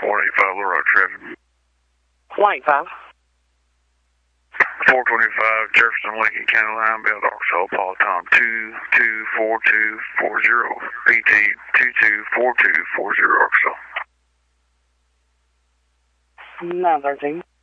185 Little Rock traffic. 185. 425 Jefferson Lincoln County line, bound Arkansas, Paul Tom 224240, PT 224240 Arkansas. 913.